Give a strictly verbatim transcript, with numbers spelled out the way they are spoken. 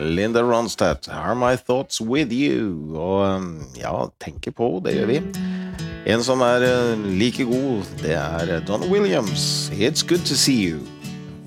Linda Ronstadt, Are My Thoughts With You? Og ja, tenker på, det gjør vi. En som er like god, det er Don Williams, It's Good To See You.